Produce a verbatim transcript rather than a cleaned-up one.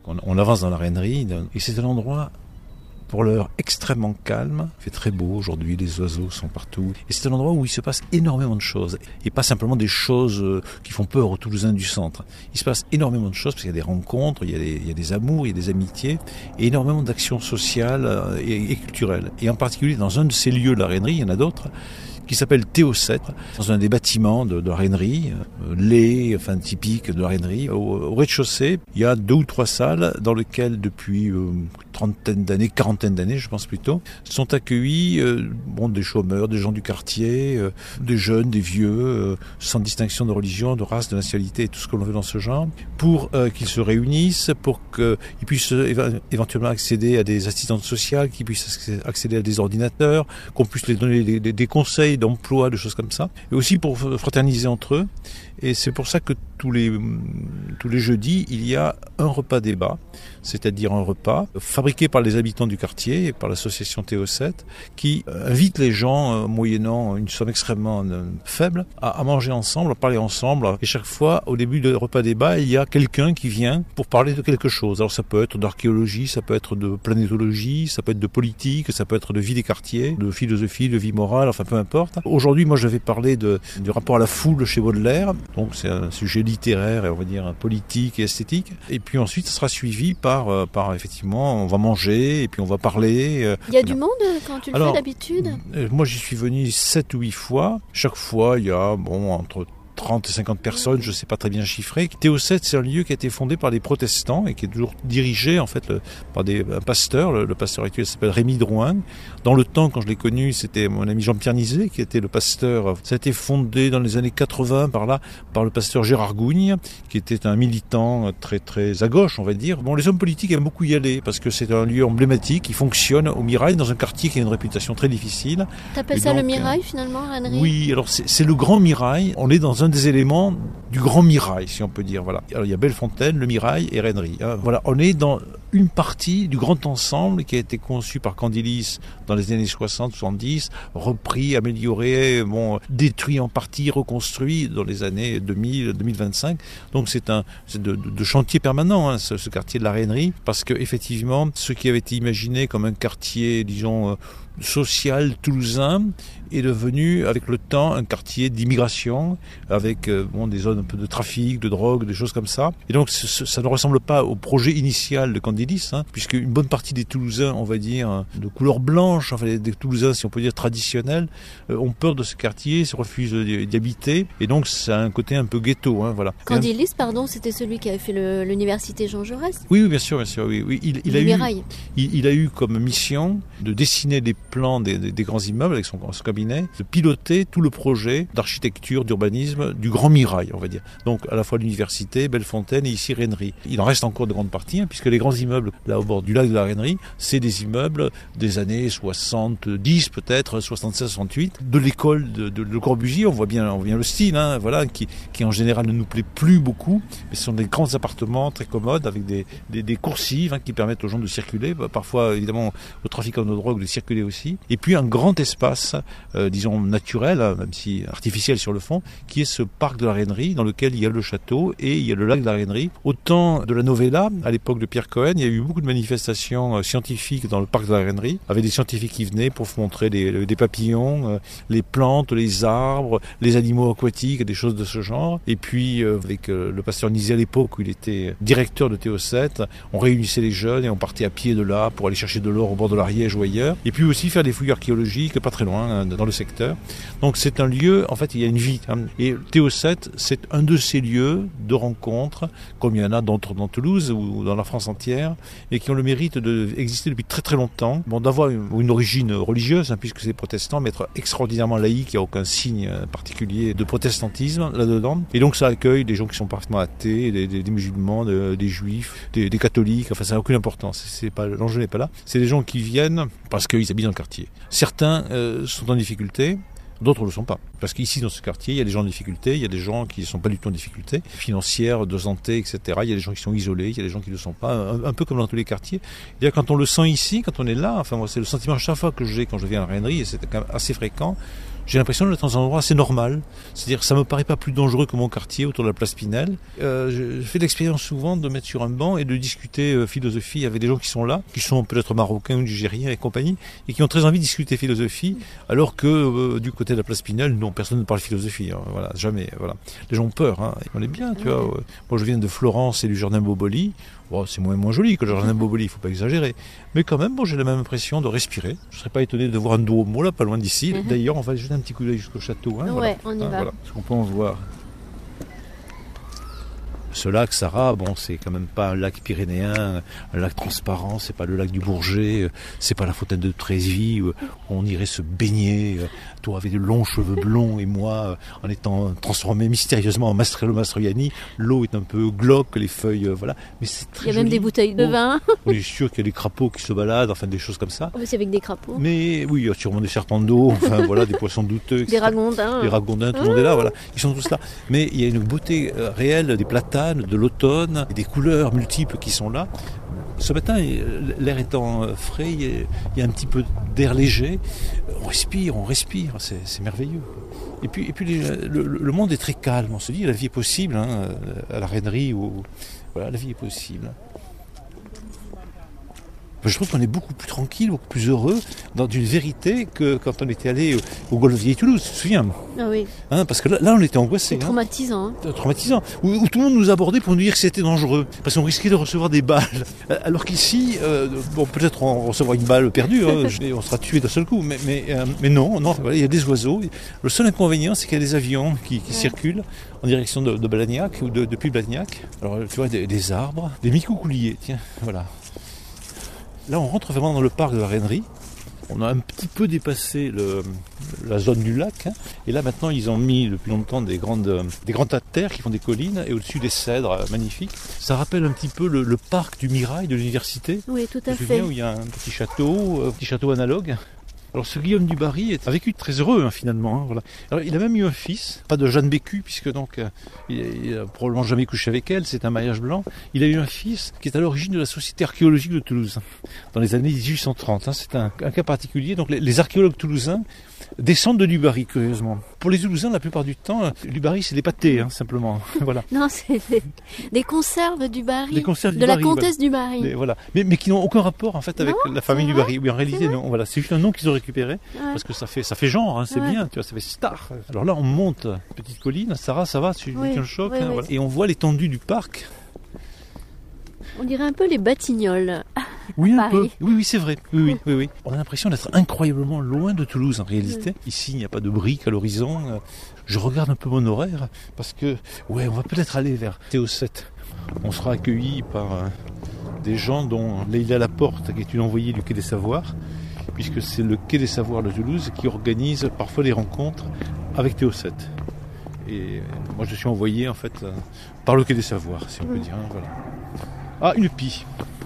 On, on avance dans la Rainerie, et c'est un endroit pour l'heure extrêmement calme. Il fait très beau aujourd'hui, les oiseaux sont partout. Et c'est un endroit où il se passe énormément de choses. Et pas simplement des choses qui font peur aux Toulousains du centre. Il se passe énormément de choses parce qu'il y a des rencontres, il y a des, il y a des amours, il y a des amitiés, et énormément d'actions sociales et, et culturelles. Et en particulier dans un de ces lieux de la Rainerie, il y en a d'autres, qui s'appelle T O sept, dans un des bâtiments de, de la Rainerie, euh, lait, enfin typique de la Rainerie. Au, au rez-de-chaussée, il y a deux ou trois salles dans lesquelles depuis euh, trentaine d'années, quarantaine d'années, je pense plutôt, sont accueillis euh, bon, des chômeurs, des gens du quartier, euh, des jeunes, des vieux, euh, sans distinction de religion, de race, de nationalité et tout ce que l'on veut dans ce genre, pour euh, qu'ils se réunissent, pour qu'ils puissent éva- éventuellement accéder à des assistantes sociales, qu'ils puissent accéder à des ordinateurs, qu'on puisse les donner des, des, des conseils d'emploi, de choses comme ça, et aussi pour fraterniser entre eux. Et c'est pour ça que tous les, tous les jeudis, il y a un repas débat, c'est-à-dire un repas fabriqué par les habitants du quartier et par l'association T O sept, qui invite les gens, moyennant une somme extrêmement faible, à, à manger ensemble, à parler ensemble. Et chaque fois, au début du repas débat, il y a quelqu'un qui vient pour parler de quelque chose. Alors ça peut être d'archéologie, ça peut être de planétologie, ça peut être de politique, ça peut être de vie des quartiers, de philosophie, de vie morale, enfin peu importe. Aujourd'hui, moi, je vais parler de, du rapport à la foule chez Baudelaire. Donc c'est un sujet littéraire et on va dire politique et esthétique. Et puis ensuite, ça sera suivi par, par effectivement, on va manger et puis on va parler. Il y a du monde quand tu le Alors, fais d'habitude ? Moi, j'y suis venu sept ou huit fois. Chaque fois, il y a bon entre trente et cinquante personnes, je ne sais pas très bien chiffrer. T O sept, c'est un lieu qui a été fondé par des protestants et qui est toujours dirigé en fait le, par des, un pasteur. Le, le pasteur actuel s'appelle Rémy Drouin. Dans le temps, quand je l'ai connu, c'était mon ami Jean-Pierre Nizet qui était le pasteur. Ça a été fondé dans les années quatre-vingts par là, par le pasteur Gérard Gougne, qui était un militant très très à gauche, on va dire. Bon, les hommes politiques aiment beaucoup y aller parce que c'est un lieu emblématique qui fonctionne au Mirail, dans un quartier qui a une réputation très difficile. T'appelles et ça donc, le Mirail finalement, Rainerie ? Oui, alors c'est, c'est le grand Mirail. On est dans un des éléments du grand Mirail, si on peut dire. Voilà. Alors il y a Bellefontaine, le Mirail et Rainerie. Hein. Voilà, on est dans une partie du grand ensemble qui a été conçu par Candilis dans les années soixante soixante-dix, repris, amélioré, bon, détruit en partie, reconstruit dans les années deux mille, deux mille vingt-cinq. Donc c'est un c'est de, de, de chantier permanent, hein, ce, ce quartier de la Rainerie, parce que effectivement, ce qui avait été imaginé comme un quartier, disons, euh, social toulousain est devenu avec le temps un quartier d'immigration avec euh, bon, des zones un peu de trafic, de drogue, des choses comme ça. Et donc ce, ça ne ressemble pas au projet initial de Candilis, hein, puisque une bonne partie des Toulousains, on va dire, de couleur blanche, enfin des Toulousains, si on peut dire traditionnels, euh, ont peur de ce quartier, se refusent d'y habiter, et donc ça a un côté un peu ghetto. Hein, voilà. Candilis, pardon, c'était celui qui avait fait le, l'université Jean Jaurès ? Oui, oui, bien sûr, bien sûr. Oui, oui. Il, il, a eu, il, il a eu comme mission de dessiner des plans des, des, des grands immeubles avec son, son cabinet, de piloter tout le projet d'architecture, d'urbanisme du Grand Mirail, on va dire. Donc à la fois l'université, Bellefontaine et ici Rainerie. Il en reste encore de grandes parties, hein, puisque les grands immeubles là au bord du lac de la Rainerie, c'est des immeubles des années soixante-dix peut-être, soixante-seize soixante-huit, de l'école de, de, de Corbusier. On voit bien, on voit bien le style, hein, voilà, qui, qui en général ne nous plaît plus beaucoup, mais ce sont des grands appartements très commodes avec des, des, des coursives, hein, qui permettent aux gens de circuler, parfois évidemment aux trafiquants de drogue de circuler aussi. Et puis un grand espace, euh, disons naturel, hein, même si artificiel sur le fond, qui est ce parc de la Rainerie dans lequel il y a le château et il y a le lac de la Rainerie. Au temps de la novella, à l'époque de Pierre Cohen, il y a eu beaucoup de manifestations euh, scientifiques dans le parc de la Rainerie, avec des scientifiques qui venaient pour montrer des, des papillons, euh, les plantes, les arbres, les animaux aquatiques, des choses de ce genre. Et puis euh, avec euh, le pasteur Nizet à l'époque où il était directeur de T O sept, on réunissait les jeunes et on partait à pied de là pour aller chercher de l'or au bord de l'Ariège ou ailleurs. Et puis aussi faire des fouilles archéologiques pas très loin, hein, dans le secteur. Donc c'est un lieu, en fait il y a une vie. Hein. Et T O sept, c'est un de ces lieux de rencontre, comme il y en a d'autres dans Toulouse ou dans la France entière, et qui ont le mérite d'exister depuis très très longtemps. Bon, d'avoir une, une origine religieuse, hein, puisque c'est protestant, mais être extraordinairement laïque, il n'y a aucun signe particulier de protestantisme là-dedans. Et donc ça accueille des gens qui sont parfaitement athées, des, des, des musulmans, des, des juifs, des, des catholiques, enfin ça n'a aucune importance. C'est pas, l'enjeu n'est pas là. C'est des gens qui viennent parce qu'ils habitent dans le quartier. Certains euh, sont en difficulté, d'autres ne le sont pas. Parce qu'ici, dans ce quartier, il y a des gens en difficulté, il y a des gens qui ne sont pas du tout en difficulté, financière, de santé, et cetera. Il y a des gens qui sont isolés, il y a des gens qui ne le sont pas, un, un peu comme dans tous les quartiers. D'ailleurs, quand on le sent ici, quand on est là, enfin moi, c'est le sentiment à chaque fois que j'ai quand je viens à la Rainerie, et c'est quand même assez fréquent, j'ai l'impression d'être dans un endroit assez normal. C'est-à-dire ça me paraît pas plus dangereux que mon quartier autour de la place Pinel. Euh, je fais l'expérience souvent de mettre sur un banc et de discuter euh, philosophie avec des gens qui sont là, qui sont peut-être marocains ou nigériens et compagnie, et qui ont très envie de discuter philosophie, alors que euh, du côté de la place Pinel, non, personne ne parle philosophie. Hein, voilà, jamais. Voilà. Les gens ont peur. Hein. On est bien, tu vois. Ouais. Moi, je viens de Florence et du jardin Boboli. Bon, c'est moins, moins joli que le jardin Boboli, il ne faut pas exagérer. Mais quand même, bon, j'ai la même impression de respirer. Je ne serais pas étonné de voir un Duomo là, pas loin d'ici. Mm-hmm. D'ailleurs, on va jeter un petit coup d'œil jusqu'au château. Hein, ouais, voilà. on y hein, va. Voilà, ce qu'on peut en voir. Ce lac Sarah, bon, c'est quand même pas un lac pyrénéen, un lac transparent, c'est pas le lac du Bourget, c'est pas la fontaine de Trévise où on irait se baigner, toi avec de longs cheveux blonds et moi en étant transformé mystérieusement en Mastrello Mastroianni. L'eau est un peu glauque, les feuilles, voilà. Mais c'est très Il y a joli. même des bouteilles de vin. On est sûr qu'il y a des crapauds qui se baladent, enfin des choses comme ça. Oh, c'est avec des crapauds. Mais oui, il y a sûrement des serpents d'eau, enfin voilà, des poissons douteux, et cetera. Des ragondins. Des ragondins, tout le monde est là, voilà. Ils sont tous là. Mais il y a une beauté euh, réelle, des platanes, de l'automne, et des couleurs multiples qui sont là. Ce matin, l'air étant frais, il y a un petit peu d'air léger. On respire, on respire, c'est, c'est merveilleux. Et puis, et puis les, le, le monde est très calme. On se dit, la vie est possible, hein, à la Rainerie, ou voilà, la vie est possible. Je trouve qu'on est beaucoup plus tranquille, beaucoup plus heureux dans une vérité que quand on était allé au Golfe Vieille Toulouse, tu te souviens ? Ah oui. Hein, parce que là, là, on était angoissés. C'est traumatisant. Hein. Hein. Traumatisant. Où, où tout le monde nous abordait pour nous dire que c'était dangereux. Parce qu'on risquait de recevoir des balles. Alors qu'ici, euh, bon, peut-être on recevra une balle perdue, hein, et on sera tué d'un seul coup. Mais, mais, euh, mais non, non, voilà, il y a des oiseaux. Le seul inconvénient, c'est qu'il y a des avions qui, qui ouais. circulent en direction de, de Blagnac ou de, depuis Blagnac. Alors tu vois, des, des arbres, des micocouliers, tiens, voilà. Là, on rentre vraiment dans le parc de la Rainerie. On a un petit peu dépassé le, la zone du lac. Hein. Et là, maintenant, ils ont mis depuis longtemps des, grandes, des grands tas de terre qui font des collines et au-dessus des cèdres magnifiques. Ça rappelle un petit peu le, le parc du Mirail de l'université. Oui, tout à Je fait. Où il y a un petit château, un petit château analogue. Alors ce Guillaume du Barry a vécu très heureux hein, finalement. Hein, voilà. Alors il a même eu un fils, pas de Jeanne Bécu puisque donc euh, il, il a probablement jamais couché avec elle, c'est un mariage blanc. Il a eu un fils qui est à l'origine de la Société archéologique de Toulouse dans les années dix-huit cent trente. Hein, c'est un, un cas particulier. Donc les, les archéologues toulousains descendent de Dubarry curieusement. Pour les Toulousains, la plupart du temps, Dubarry c'est des pâtés hein, simplement. Voilà. Non, c'est des, des conserves du Barry. Des conserves de du la Barry, comtesse voilà. du Barry. Mais, voilà. mais, mais qui n'ont aucun rapport en fait avec non, la famille du Barry. Oui, en réalité c'est non. Voilà, c'est juste un nom qu'ils ont récupéré ouais. parce que ça fait ça fait genre, hein, c'est ouais. bien, tu vois, ça fait star. Alors là, on monte petite colline. Sarah, ça va, tu oui. un choc, oui, hein, oui. Voilà. Et on voit l'étendue du parc. On dirait un peu les Batignolles. Oui, un Paris. peu. Oui, oui, c'est vrai. Oui, oui, oui, oui. On a l'impression d'être incroyablement loin de Toulouse en réalité. Oui. Ici, il n'y a pas de briques à l'horizon. Je regarde un peu mon horaire parce que, ouais, on va peut-être aller vers T O sept. On sera accueillis par euh, des gens dont Leïla Laporte, qui est une envoyée du Quai des Savoirs, puisque c'est le Quai des Savoirs de Toulouse qui organise parfois les rencontres avec T O sept. Et moi, je suis envoyé en fait euh, par le Quai des Savoirs, si on mmh. peut dire. Hein, voilà. Ah, une pie.